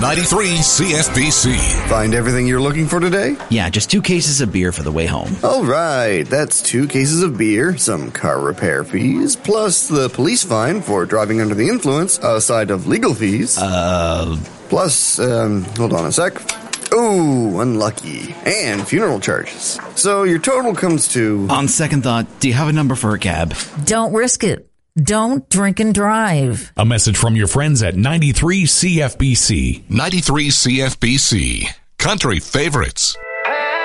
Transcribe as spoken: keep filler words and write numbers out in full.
ninety-three C F B C. Find everything you're looking for today? Yeah, just two cases of beer for the way home. All right, that's two cases of beer, some car repair fees, plus the police fine for driving under the influence, aside of legal fees. Uh... Plus, um, hold on a sec. Ooh, unlucky. And funeral charges. So your total comes to... On second thought, do you have a number for a cab? Don't risk it. Don't drink and drive. A message from your friends at ninety-three C F B C. ninety-three C F B C. Country favorites.